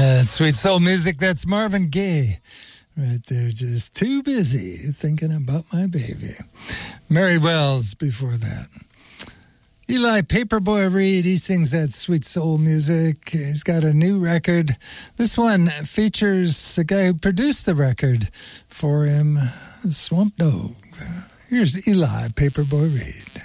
Sweet soul music, that's Marvin Gaye. Right there, just too busy thinking about my baby. Mary Wells before that. Eli Paperboy Reed, he sings that sweet soul music. He's got a new record. This one features a guy who produced the record for him, Swamp Dogg. Here's Eli Paperboy Reed.